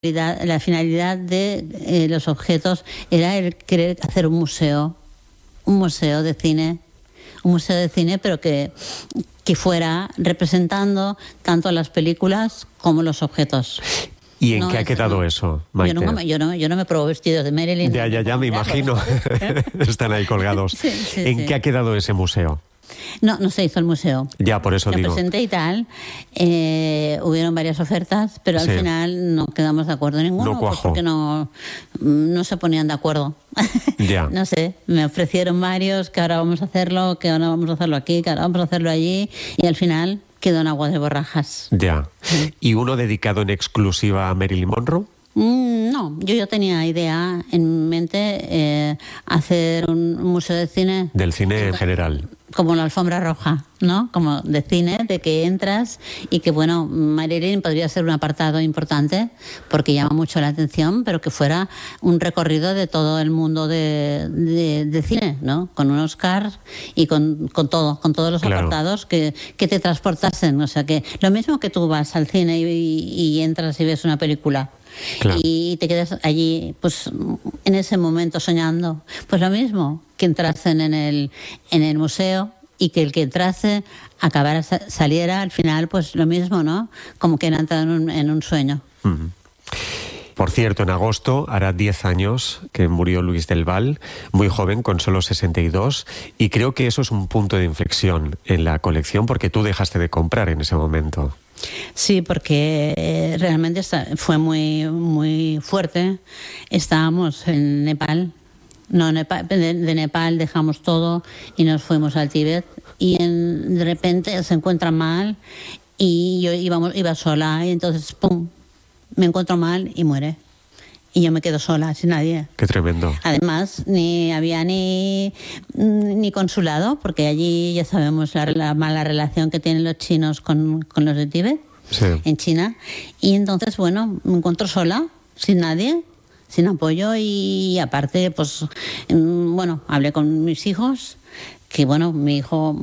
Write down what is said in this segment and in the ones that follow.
La finalidad de los objetos era el querer hacer un museo de cine, pero que fuera representando tanto las películas como los objetos. ¿Y en qué ha quedado eso, Maite? Yo no me pruebo vestidos de Marilyn. Ya, me imagino. Están ahí colgados. Sí, ¿En qué ha quedado ese museo? No se hizo el museo. Ya, por eso digo. Lo presenté y tal. Hubieron varias ofertas, pero al final no quedamos de acuerdo en ninguno. No cuajó. Porque no se ponían de acuerdo. Ya. No sé, me ofrecieron varios, que ahora vamos a hacerlo, que ahora vamos a hacerlo aquí, que ahora vamos a hacerlo allí, y al final quedó en aguas de borrajas. Ya. ¿Y uno dedicado en exclusiva a Marilyn Monroe? No, yo ya tenía idea en mente hacer un museo de cine. Del cine en general. Como la alfombra roja, ¿no? Como de cine, de que entras y que, bueno, Marilyn podría ser un apartado importante porque llama mucho la atención, pero que fuera un recorrido de todo el mundo de cine, ¿no? Con un Oscar y con todos los apartados que te transportasen. O sea, que lo mismo que tú vas al cine y entras y ves una película. Claro. Y te quedas allí, pues, en ese momento soñando. Pues lo mismo, que entrasen en el museo y que el que entrase acabara, saliera al final, pues lo mismo, ¿no? Como que entra en un sueño. Uh-huh. Por cierto, en agosto hará 10 años que murió Luis del Val, muy joven, con solo 62, y creo que eso es un punto de inflexión en la colección porque tú dejaste de comprar en ese momento. Sí, porque realmente fue muy, muy fuerte. Estábamos en Nepal. De Nepal dejamos todo y nos fuimos al Tíbet. Y de repente se encuentra mal y yo iba sola y entonces, ¡pum!, me encuentro mal y muere. Y yo me quedo sola, sin nadie. Qué tremendo. Además, ni había ni consulado, porque allí ya sabemos la mala relación que tienen los chinos con los de Tíbet, sí, en China. Y entonces, bueno, me encuentro sola, sin nadie, sin apoyo y aparte, pues, bueno, hablé con mis hijos, que bueno, mi hijo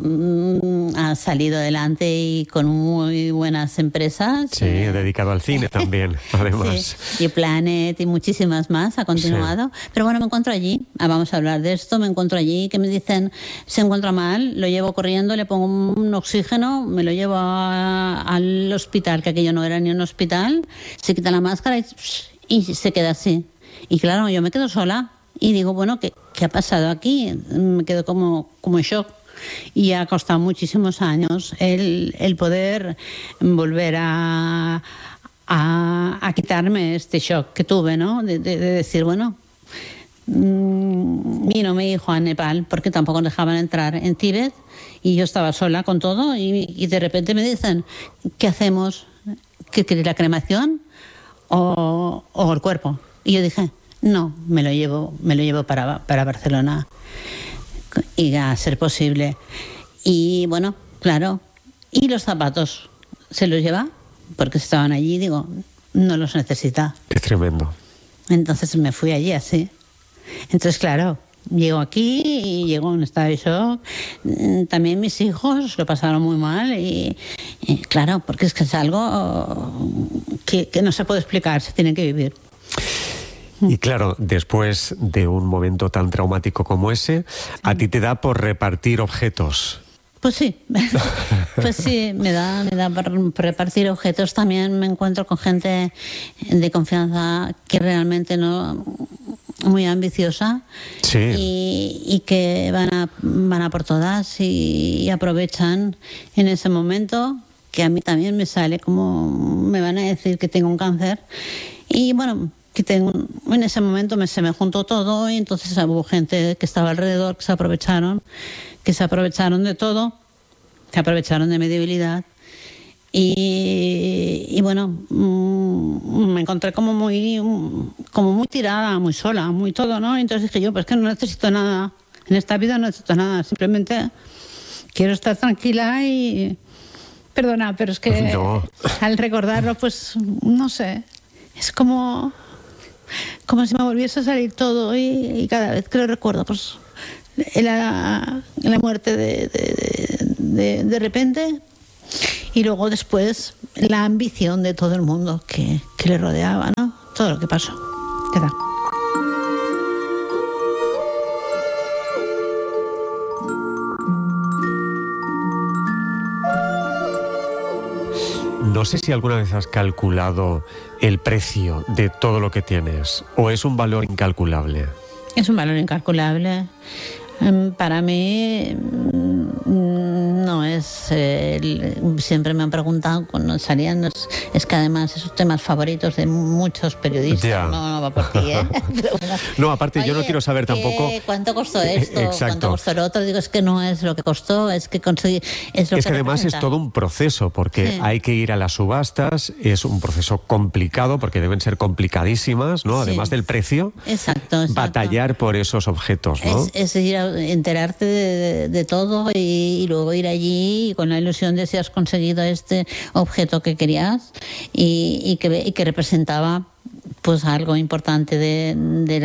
ha salido adelante y con muy buenas empresas. Sí, dedicado al cine también, además. Sí, y Planet y muchísimas más ha continuado. Sí. Pero bueno, me encuentro allí, vamos a hablar de esto, me encuentro allí, que me dicen, se encuentra mal, lo llevo corriendo, le pongo un oxígeno, me lo llevo al hospital, que aquello no era ni un hospital, se quita la máscara y se queda así. Y claro, yo me quedo sola. Y digo, bueno, ¿qué ha pasado aquí? Me quedo como en shock. Y ha costado muchísimos años el poder volver a quitarme este shock que tuve, ¿no? De decir, bueno, vino mi hijo a Nepal porque tampoco dejaban entrar en Tíbet y yo estaba sola con todo y de repente me dicen, ¿qué hacemos? ¿Qué la cremación o el cuerpo? Y yo dije, no, me lo llevo para Barcelona y a ser posible. Y bueno, claro, y los zapatos se los lleva porque estaban allí, digo, no los necesita. Es tremendo. Entonces me fui allí así. Entonces, claro, llego aquí y llego en estado de shock. También mis hijos lo pasaron muy mal y claro, porque es que es algo que no se puede explicar, se tiene que vivir. Y claro, después de un momento tan traumático como ese, a ti te da por repartir objetos. Pues sí, me da por repartir objetos. También me encuentro con gente de confianza que realmente no muy ambiciosa, sí, y que van a por todas y aprovechan en ese momento, que a mí también me sale como me van a decir que tengo un cáncer y bueno, en ese momento se me juntó todo y entonces hubo gente que estaba alrededor que se aprovecharon de todo, se aprovecharon de mi debilidad y bueno, me encontré como muy tirada, muy sola, muy todo, ¿no? Entonces dije yo, pues que no necesito nada, en esta vida no necesito nada, simplemente quiero estar tranquila y perdona, pero es que no. Al recordarlo, pues no sé, es como si me volviese a salir todo y cada vez que lo recuerdo, pues la muerte de repente Y luego después la ambición de todo el mundo que le rodeaba, ¿no? Todo lo que pasó. Queda. No sé si alguna vez has calculado el precio de todo lo que tienes, o es un valor incalculable. Es un valor incalculable. Para mí no es... siempre me han preguntado cuando salían... Es que además esos temas favoritos de muchos periodistas. Ya. No va por ti, ¿eh? Pero bueno, no, aparte, oye, yo no quiero saber tampoco... ¿Cuánto costó esto? Exacto. ¿Cuánto costó lo otro? Digo, es que no es lo que costó, es que conseguí... Es que además es todo un proceso, porque hay que ir a las subastas, es un proceso complicado, porque deben ser complicadísimas, ¿no? Sí. Además del precio. Exacto. Batallar por esos objetos, ¿no? Es ir a enterarte de todo y luego ir allí con la ilusión de si has conseguido este objeto que querías y que representaba pues algo importante de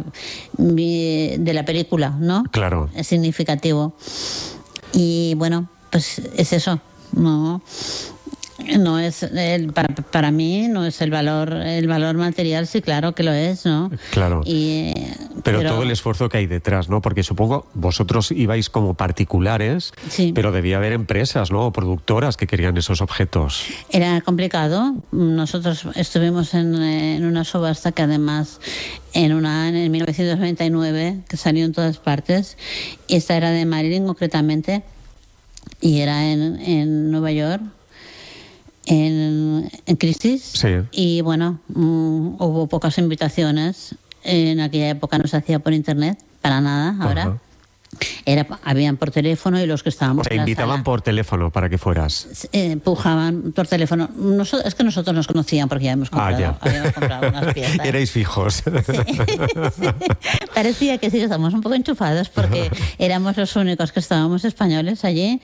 la película, ¿no? Claro. Es significativo. Y bueno, pues es eso, ¿no? No es para mí no es el valor material, sí, claro que lo es, ¿no? Claro. Pero pero todo el esfuerzo que hay detrás, ¿no? Porque supongo vosotros ibais como particulares, sí, pero debía haber empresas, ¿no? O productoras que querían esos objetos. Era complicado. Nosotros estuvimos en una subasta que además en 1999 que salió en todas partes, y esta era de Marilyn concretamente, y era en Nueva York. En Christie's. Sí. Y bueno, hubo pocas invitaciones. En aquella época no se hacía por internet, para nada. Ahora habían por teléfono, y los que estábamos... O sea, invitaban por teléfono para que fueras. Pujaban por teléfono. Es que nosotros nos conocían porque ya habíamos comprado unas piezas. Erais fijos. Sí. Parecía que sí, que estábamos un poco enchufados porque éramos los únicos que estábamos españoles allí.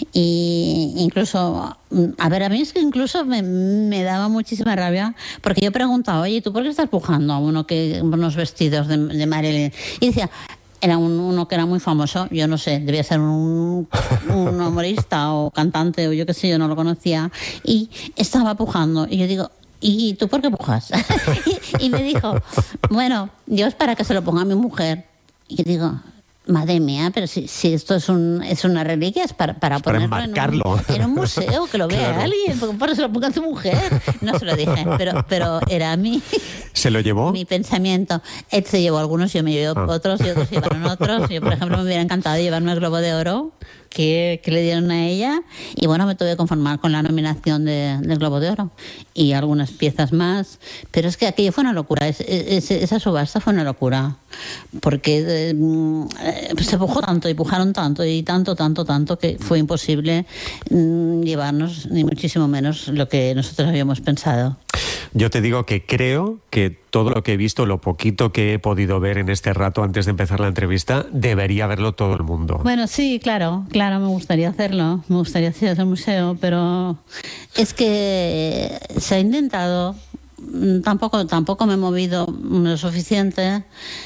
Y incluso, a ver, a mí es que incluso me daba muchísima rabia porque yo preguntaba, oye, ¿tú por qué estás pujando a unos vestidos de Marilyn? Y decía... Era uno que era muy famoso, yo no sé, debía ser un humorista o cantante o yo qué sé, yo no lo conocía, y estaba pujando, y yo digo, ¿y tú por qué pujas? y me dijo, bueno, yo es para que se lo ponga a mi mujer. Y yo digo, madre mía, pero si esto es una reliquia, es para ponerlo enmarcarlo en un museo, que lo vea claro. Alguien, por eso se lo ponga a su mujer. No se lo dije, pero era mi... ¿Se lo llevó? Mi pensamiento. Él se llevó algunos, yo me llevé otros, y otros llevaron otros. Yo, por ejemplo, me hubiera encantado llevarme el Globo de Oro que le dieron a ella, y bueno, me tuve que conformar con la nominación del Globo de Oro y algunas piezas más, pero es que aquello fue una locura. Esa subasta fue una locura, porque se pujó tanto y pujaron tanto y tanto que fue imposible llevarnos ni muchísimo menos lo que nosotros habíamos pensado. Yo te digo que creo que todo lo que he visto, lo poquito que he podido ver en este rato antes de empezar la entrevista, debería verlo todo el mundo. Bueno, sí, claro, me gustaría hacerlo. Me gustaría hacer el museo, pero es que se ha intentado. Tampoco me he movido lo suficiente.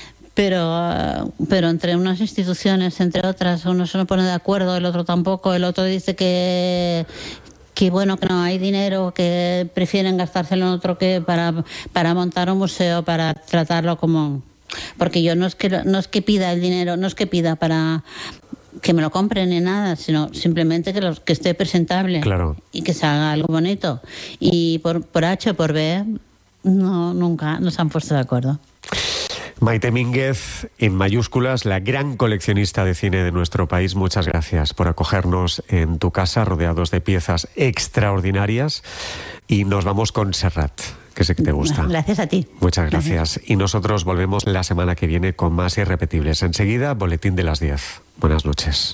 Pero entre unas instituciones, entre otras, uno se no pone de acuerdo, el otro tampoco, el otro dice que bueno, que no hay dinero, que prefieren gastárselo en otro que para montar un museo, para tratarlo como... Porque yo no es que pida el dinero, no es que pida para que me lo compren ni nada, sino simplemente que esté presentable, claro, y que se haga algo bonito. Y por H o por B, nunca nos han puesto de acuerdo. Maite Mínguez, en mayúsculas, la gran coleccionista de cine de nuestro país, muchas gracias por acogernos en tu casa, rodeados de piezas extraordinarias. Y nos vamos con Serrat, que sé que te gusta. Gracias a ti. Muchas gracias. Y nosotros volvemos la semana que viene con más Irrepetibles. Enseguida, boletín de las 10. Buenas noches.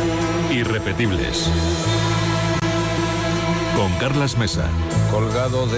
Irrepetibles. Con Carlas Mesa. Colgado de